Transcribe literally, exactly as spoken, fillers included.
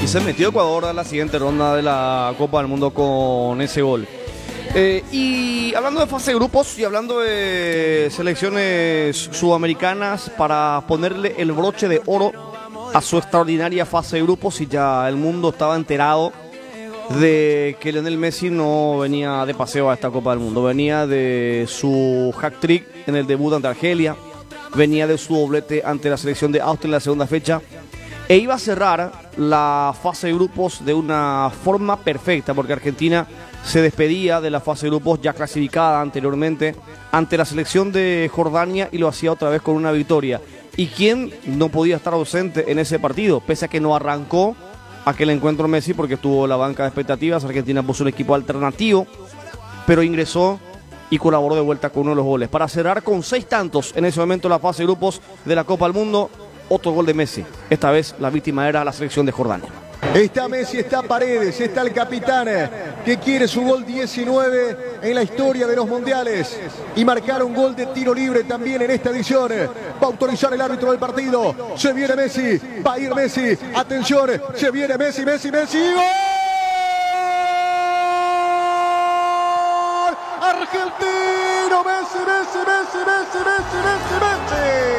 se metió Ecuador a la siguiente ronda de la Copa del Mundo con ese gol. Eh, y hablando de fase de grupos y hablando de selecciones sudamericanas, para ponerle el broche de oro a su extraordinaria fase de grupos, y ya el mundo estaba enterado de que Lionel Messi no venía de paseo a esta Copa del Mundo, venía de su hat-trick en el debut ante Argelia, venía de su doblete ante la selección de Austria en la segunda fecha, e iba a cerrar la fase de grupos de una forma perfecta, porque Argentina se despedía de la fase de grupos ya clasificada anteriormente ante la selección de Jordania, y lo hacía otra vez con una victoria. ¿Y quién no podía estar ausente en ese partido? Pese a que no arrancó aquel encuentro Messi, porque estuvo la banca de expectativas, Argentina puso un equipo alternativo, pero ingresó y colaboró de vuelta con uno de los goles para cerrar con seis tantos en ese momento la fase de grupos de la Copa del Mundo. Otro gol de Messi, esta vez la víctima era la selección de Jordania. Está Messi, está Paredes, está el capitán que quiere su gol diecinueve en la historia de los mundiales y marcar un gol de tiro libre también en esta edición. Va a autorizar el árbitro del partido. Se viene Messi, va a ir Messi, atención, se viene Messi, Messi, Messi. ¡Gol! Argentino, Messi, Messi, Messi, Messi, Messi, Messi, Messi.